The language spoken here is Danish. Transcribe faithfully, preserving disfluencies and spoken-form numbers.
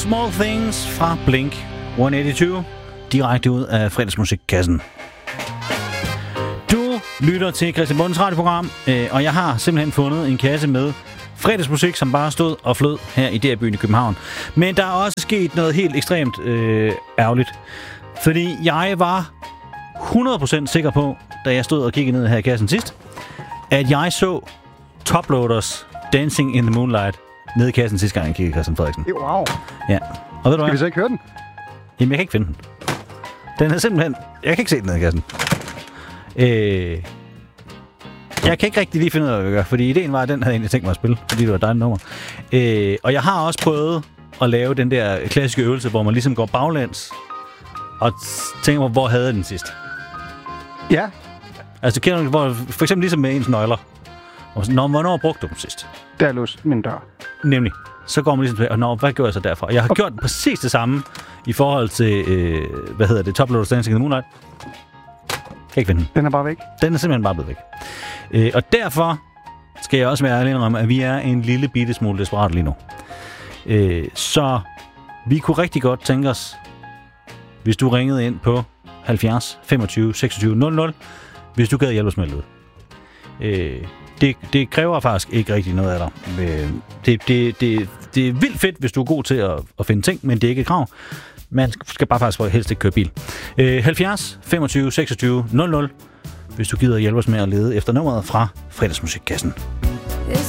Small Things fra Blink et hundrede og otteogtyve, direkte ud af fredagsmusikkassen. Du lytter til Christian Bundes radioprogram, øh, og jeg har simpelthen fundet en kasse med fredagsmusik, som bare stod og flød her i D R-byen i København. Men der er også sket noget helt ekstremt øh, ærgerligt. Fordi jeg var hundrede procent sikker på, da jeg stod og kiggede ned her i kassen sidst, at jeg så Toploaders Dancing in the Moonlight nede i kassen sidste gang, jeg kiggede Christian Frederiksen. Wow. Ja. Og ved du Skal hvad? vi så ikke høre den? Jamen, jeg kan ikke finde den. Den er simpelthen... Jeg kan ikke se den nede i kassen. Øh... Jeg kan ikke rigtig lige finde ud af, hvad vi gør, fordi ideen var, at den havde jeg egentlig tænkt mig at spille, fordi det var et dejligt nummer. Øh... Og jeg har også prøvet at lave den der klassiske øvelse, hvor man ligesom går baglæns og tænker på, hvor havde jeg den sidst? Ja. Altså, du kender hvor for eksempel ligesom med ens nøgler. Og så, Nå, hvornår brugte du dem sidst? Der er låst min dør. Nemlig. Så går man ligesom tilbage, og Nå, hvad gjorde jeg så derfra? Jeg har okay. gjort præcis det samme i forhold til, øh, hvad hedder det, Toploaders Dancing in the Moonlight. Kan ikke finde den. Den er bare væk. Den er simpelthen bare blevet væk. Øh, og derfor skal jeg også være ærlig om, at vi er en lille bitte smule desperat lige nu. Øh, så vi kunne rigtig godt tænke os, hvis du ringede ind på halvfjerds femogtyve seksogtyve nul nul, hvis du gad hjælpe os med lidt. Øh, det, det kræver faktisk ikke rigtig noget af dig. Øh, det, det, det, det er vildt fedt, hvis du er god til at, at finde ting, men det er ikke et krav. Man skal bare faktisk helst ikke køre bil. Øh, halvfjerds femogtyve seksogtyve nul nul, hvis du gider hjælpe os med at lede efter nummeret fra fredagsmusikkassen.